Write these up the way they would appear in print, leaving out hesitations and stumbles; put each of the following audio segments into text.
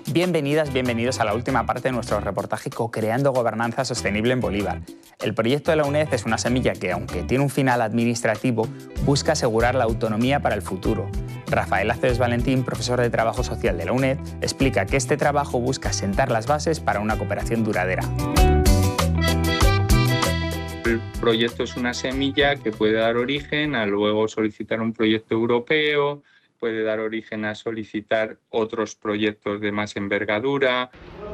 Bienvenidas, bienvenidos a la última parte de nuestro reportaje Co-creando Gobernanza Sostenible en Bolívar. El proyecto de la UNED es una semilla que, aunque tiene un final administrativo, busca asegurar la autonomía para el futuro. Rafael Aceves Valentín, profesor de Trabajo Social de la UNED, explica que este trabajo busca sentar las bases para una cooperación duradera. El proyecto es una semilla que puede dar origen a luego solicitar un proyecto europeo, puede dar origen a solicitar otros proyectos de más envergadura.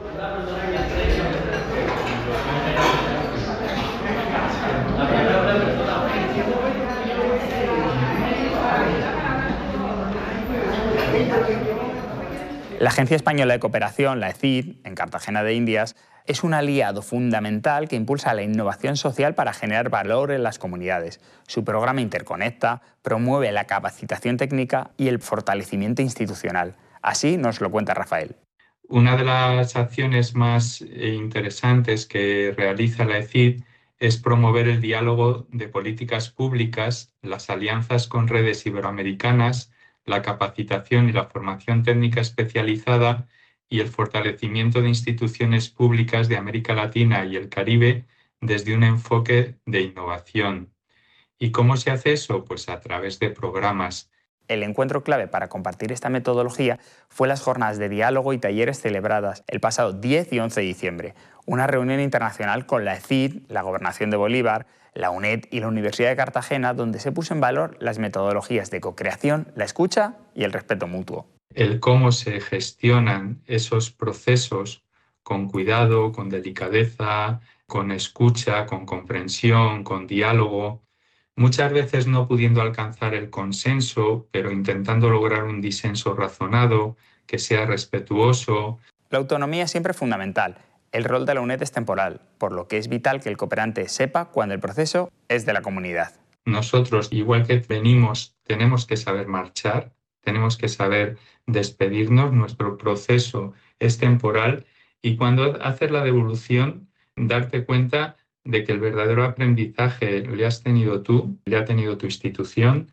La Agencia Española de Cooperación, la ECID, en Cartagena de Indias, es un aliado fundamental que impulsa la innovación social para generar valor en las comunidades. Su programa interconecta, promueve la capacitación técnica y el fortalecimiento institucional. Así nos lo cuenta Rafael. Una de las acciones más interesantes que realiza la ECID es promover el diálogo de políticas públicas, las alianzas con redes iberoamericanas, la capacitación y la formación técnica especializada y el fortalecimiento de instituciones públicas de América Latina y el Caribe desde un enfoque de innovación. ¿Y cómo se hace eso? Pues a través de programas. El encuentro clave para compartir esta metodología fue las jornadas de diálogo y talleres celebradas el pasado 10 y 11 de diciembre, una reunión internacional con la ECID, la Gobernación de Bolívar, la UNED y la Universidad de Cartagena, donde se puso en valor las metodologías de co-creación, la escucha y el respeto mutuo. El cómo se gestionan esos procesos con cuidado, con delicadeza, con escucha, con comprensión, con diálogo, muchas veces no pudiendo alcanzar el consenso, pero intentando lograr un disenso razonado, que sea respetuoso. La autonomía siempre es fundamental. El rol de la UNED es temporal, por lo que es vital que el cooperante sepa cuando el proceso es de la comunidad. Nosotros, igual que venimos, tenemos que saber marchar, tenemos que saber despedirnos, nuestro proceso es temporal y cuando haces la devolución, darte cuenta de que el verdadero aprendizaje le has tenido tú, le ha tenido tu institución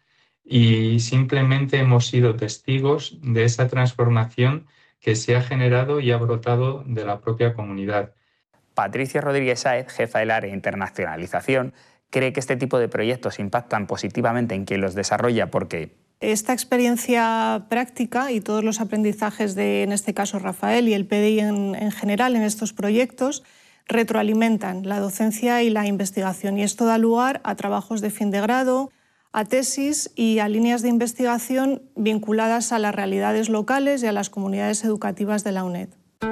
y simplemente hemos sido testigos de esa transformación que se ha generado y ha brotado de la propia comunidad. Patricia Rodríguez Sáez, jefa del área de internacionalización, cree que este tipo de proyectos impactan positivamente en quien los desarrolla porque esta experiencia práctica y todos los aprendizajes de, en este caso, Rafael y el PDI en general en estos proyectos retroalimentan la docencia y la investigación y esto da lugar a trabajos de fin de grado, a tesis y a líneas de investigación vinculadas a las realidades locales y a las comunidades educativas de la UNED.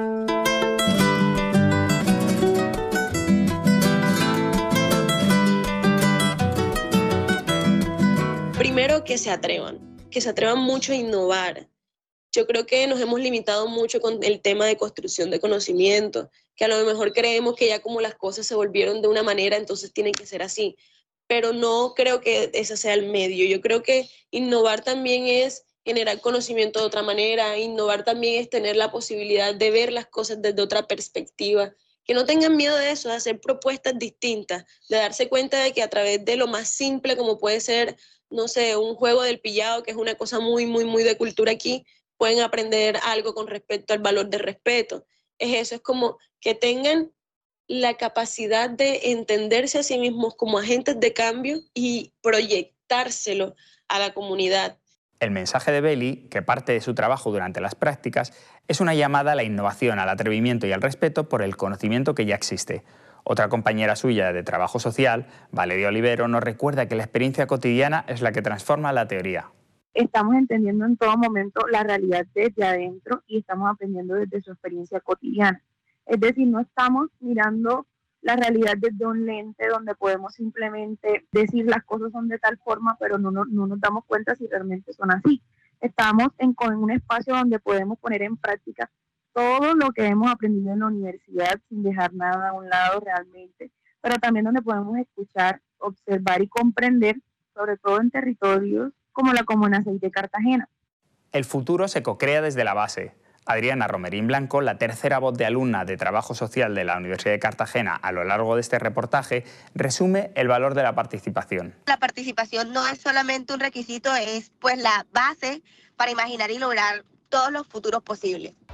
Primero, que se atrevan mucho a innovar. Yo creo que nos hemos limitado mucho con el tema de construcción de conocimiento, que a lo mejor creemos que ya como las cosas se volvieron de una manera, entonces tienen que ser así. Pero no creo que ese sea el medio. Yo creo que innovar también es generar conocimiento de otra manera, innovar también es tener la posibilidad de ver las cosas desde otra perspectiva. Que no tengan miedo de eso, de hacer propuestas distintas, de darse cuenta de que a través de lo más simple como puede ser, no sé, un juego del pillado, que es una cosa muy de cultura aquí, pueden aprender algo con respecto al valor del respeto. Es eso, es como que tengan la capacidad de entenderse a sí mismos como agentes de cambio y proyectárselo a la comunidad. El mensaje de Beli, que parte de su trabajo durante las prácticas, es una llamada a la innovación, al atrevimiento y al respeto por el conocimiento que ya existe. Otra compañera suya de trabajo social, Valeria Olivero, nos recuerda que la experiencia cotidiana es la que transforma la teoría. Estamos entendiendo en todo momento la realidad desde adentro y estamos aprendiendo desde su experiencia cotidiana. Es decir, no estamos mirando la realidad desde un lente donde podemos simplemente decir las cosas son de tal forma, pero no nos damos cuenta si realmente son así. Estamos en un espacio donde podemos poner en práctica todo lo que hemos aprendido en la universidad sin dejar nada a un lado realmente, pero también donde podemos escuchar, observar y comprender, sobre todo en territorios como la Comuna 6 de Cartagena. El futuro se co-crea desde la base. Adriana Romerín Blanco, la tercera voz de alumna de Trabajo Social de la Universidad de Cartagena a lo largo de este reportaje, resume el valor de la participación. La participación no es solamente un requisito, es pues la base para imaginar y lograr todos los futuros posibles.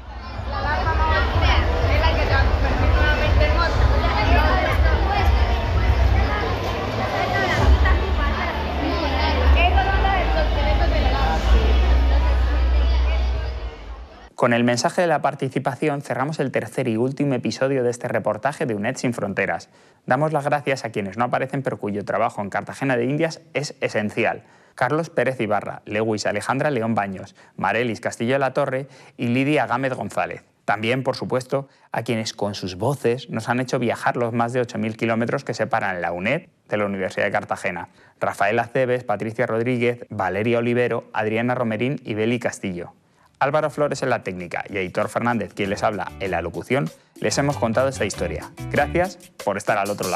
Con el mensaje de la participación cerramos el tercer y último episodio de este reportaje de UNED Sin Fronteras. Damos las gracias a quienes no aparecen pero cuyo trabajo en Cartagena de Indias es esencial. Carlos Pérez Ibarra, Lewis Alejandra León Baños, Marelis Castillo de la Torre y Lidia Gámez González. También, por supuesto, a quienes con sus voces nos han hecho viajar los más de 8.000 kilómetros que separan la UNED de la Universidad de Cartagena. Rafael Aceves, Patricia Rodríguez, Valeria Olivero, Adriana Romerín y Beli Castillo. Álvaro Flores en la técnica y Aitor Fernández, quien les habla en la locución, les hemos contado esta historia. Gracias por estar al otro lado.